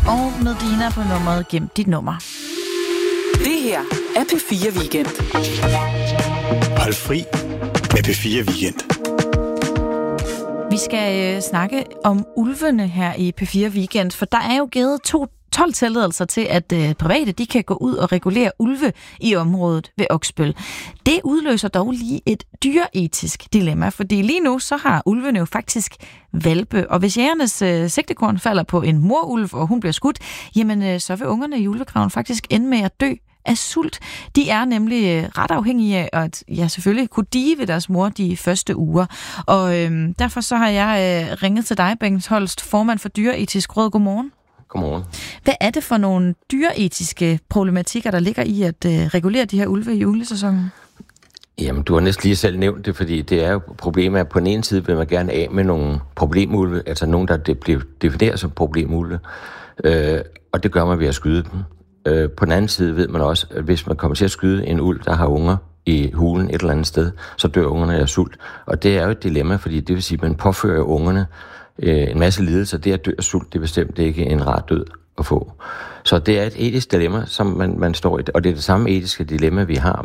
og Medina på nummeret Gem dit nummer. Det her er P4 Weekend. Hold fri med P4 Weekend. Vi skal snakke om ulvene her i P4 Weekend, for der er jo givet 12 tilladelser til, at private de kan gå ud og regulere ulve i området ved Oksbøl. Det udløser dog lige et dyreetisk dilemma, fordi lige nu så har ulvene jo faktisk hvalpe, og hvis jægernes sigtekorn falder på en morulv, og hun bliver skudt, jamen så vil ungerne i ulvegraven faktisk ende med at dø af sult. De er nemlig ret afhængige af at selvfølgelig kunne dige ved deres mor de første uger. Og derfor så har jeg ringet til dig, Bengt Holst, formand for Dyreetisk Råd. Godmorgen. Godmorgen. Hvad er det for nogle dyreetiske problematikker, der ligger i at regulere de her ulve i ulvesæsonen? Jamen, du har næsten lige selv nævnt det, fordi det er jo problemet, at på den ene side vil man gerne af med nogle problemulve, altså nogen, der bliver defineret som problemulve, og det gør man ved at skyde dem. På den anden side ved man også, at hvis man kommer til at skyde en ulv, der har unger i hulen et eller andet sted, så dør ungerne af sult. Og det er jo et dilemma, fordi det vil sige, at man påfører ungerne en masse lidelser. Det at dø af sult, det er bestemt ikke en rar død at få. Så det er et etisk dilemma, som man står i. Og det er det samme etiske dilemma, vi har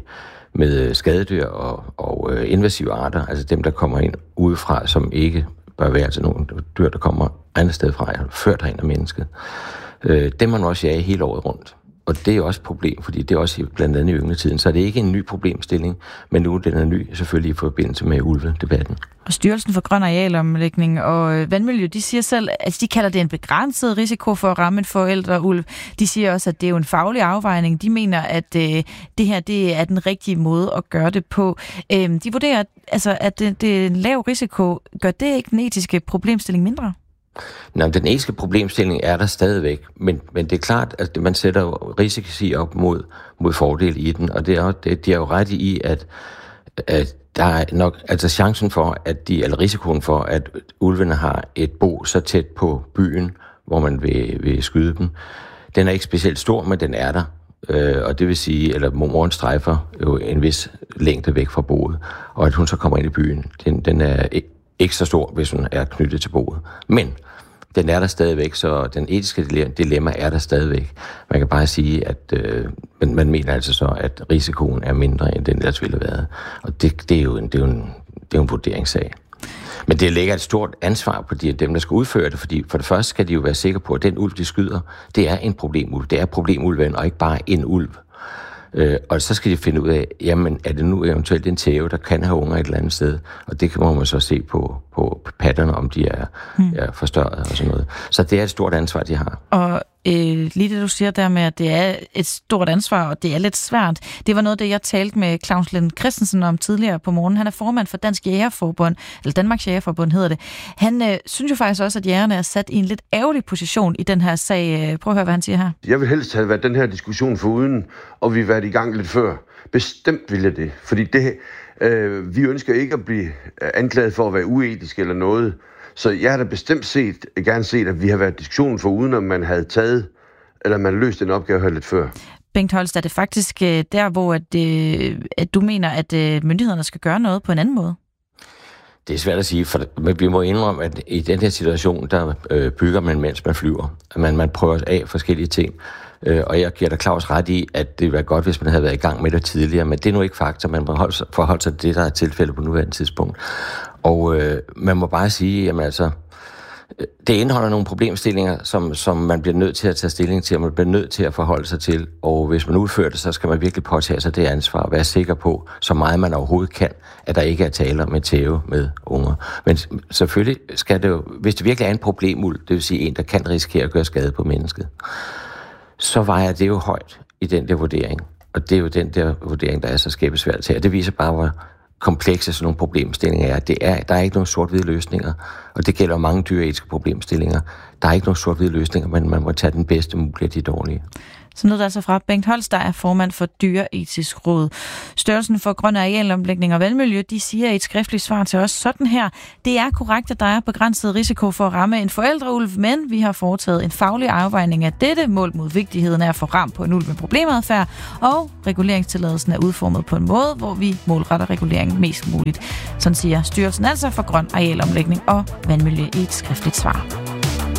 med skadedyr og invasive arter, altså dem, der kommer ind udefra, som ikke bør være til nogle dyr, der kommer andet sted fra, ført herind af mennesket. Det må man også jage hele året rundt. Og det er også et problem, fordi det er også blandt andet i yngletiden. Så det er ikke en ny problemstilling, men nu den er ny selvfølgelig i forbindelse med ulvedebatten. Og Styrelsen for Grøn Arealomlægning og Vandmiljø, de siger selv, at de kalder det en begrænset risiko for at ramme en forældreulv. De siger også, at det er jo en faglig afvejning. De mener, at det her det er den rigtige måde at gøre det på. De vurderer, altså, at det er en lav risiko. Gør det ikke den etiske problemstilling mindre? Nej, den etiske problemstilling er der stadigvæk, men det er klart, at man sætter risici op mod fordel i den, og de er jo ret i, at der er nok, altså chancen for, eller risikoen for, at ulvene har et bo så tæt på byen, hvor man vil skyde dem, den er ikke specielt stor, men den er der. Og det vil sige, eller moren strejfer jo en vis længde væk fra boet, og at hun så kommer ind i byen, den er ikke så stor, hvis hun er knyttet til boet. Men den er der stadigvæk, så den etiske dilemma er der stadigvæk. Man kan bare sige, at man mener altså så, at risikoen er mindre, end den ellers ville have været. Og det er jo en vurderingssag. Men det lægger et stort ansvar på dem, der skal udføre det, fordi for det første skal de jo være sikre på, at den ulv, de skyder, det er en problemulv. Det er problemulven, og ikke bare en ulv. Og så skal de finde ud af, jamen er det nu eventuelt en tæve, der kan have unger et eller andet sted, og det kan man så se på patterne, om de er forstørret og sådan noget. Så det er et stort ansvar, de har. Og lige det, du siger der med, at det er et stort ansvar, og det er lidt svært. Det var noget, det jeg talte med Claus Lind Christensen om tidligere på morgenen. Han er formand for Dansk Jægerforbund, eller Danmarks Jægerforbund hedder det. Han synes jo faktisk også, at jægerne er sat i en lidt ærgerlig position i den her sag. Prøv at høre, hvad han siger her. Jeg vil helst have været den her diskussion foruden, og vi har været i gang lidt før. Bestemt vil jeg det, fordi vi ønsker ikke at blive anklaget for at være uetisk eller noget. Så jeg har da bestemt gerne set, at vi har været diskussionen for uden, om man havde taget, eller man løst en opgave her lidt før. Bengt Holst, er det faktisk der, hvor at du mener, at myndighederne skal gøre noget på en anden måde? Det er svært at sige, men vi må indrømme, at i den her situation, der bygger man, mens man flyver. Man prøver af forskellige ting. Og jeg giver dig Claus ret i, at det ville være godt, hvis man havde været i gang med det tidligere, men det er nu ikke fakta. Man må forholde sig til det, der er tilfælde på nuværende tidspunkt. Og man må bare sige, jamen altså, det indeholder nogle problemstillinger, som man bliver nødt til at tage stilling til, og man bliver nødt til at forholde sig til. Og hvis man udfører det, så skal man virkelig påtage sig det ansvar og være sikker på, så meget man overhovedet kan, at der ikke er tale om en tæve med unger. Men selvfølgelig skal det jo, hvis det virkelig er en problemuld, det vil sige en, der kan risikere at gøre skade på mennesket, så vejer det jo højt i den der vurdering. Og det er jo den der vurdering, der er så skæbnesvært til. Og det viser bare, hvor komplekse sådan nogle problemstillinger er. Der er ikke nogen sort-hvide løsninger, og det gælder mange dyreetiske problemstillinger. Der er ikke nogen sort-hvide løsninger, men man må tage den bedste mulige af de dårlige. Så noget der altså fra Bengt Holst, der er formand for Dyreetisk Råd. Styrelsen for Grøn Arealomlægning og Vandmiljø, de siger i et skriftligt svar til os sådan her: det er korrekt, at der er begrænset risiko for at ramme en forældreulv, men vi har foretaget en faglig afvejning af dette mål mod vigtigheden af at få ram på en ulv med problemadfærd, og reguleringstilladelsen er udformet på en måde, hvor vi målretter reguleringen mest muligt. Sådan siger styrelsen altså for Grøn Arealomlægning og Vandmiljø i et skriftligt svar.